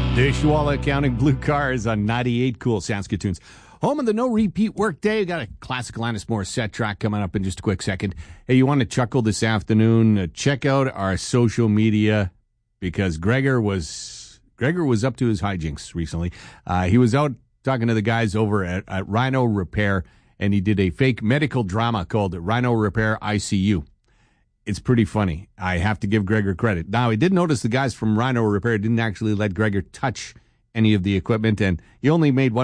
Dishwalla Counting Blue Cars on 98 Cool Saskatoon's home of the no repeat work day. Got a classic Alanis Morissette track coming up in just a quick second. Hey, you want to chuckle this afternoon? Check out our social media because Gregor was up to his hijinks recently. He was out talking to the guys over at Rhino Repair, and he did a fake medical drama called Rhino Repair ICU. It's pretty funny. I have to give Gregor credit. Now, I did notice the guys from Rhino Repair didn't actually let Gregor touch any of the equipment, and he only made one